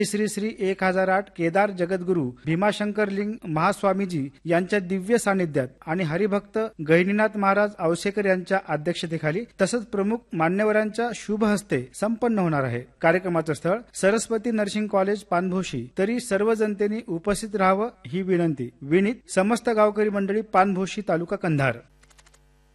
श्री श्री 1008 केदार जगद्गुरू भीमाशंकर लिंग महास्वामीजी यांच्या दिव्य सानिध्यात आणि हरिभक्त गहिनीनाथ महाराज औसेकर यांच्या अध्यक्षतेखाली तसंच प्रमुख मान्यवरांच्या शुभ हस्ते संपन्न होणार आहे. कार्यक्रमाचं स्थळ सरस्वती नर्सिंग कॉलेज पानभोशी. तरी सर्व जनतेने उपस्थित राहावं ही विनंती. विनीत समस्त गावकरी मंडळी पानभोशी तालुका कंधार.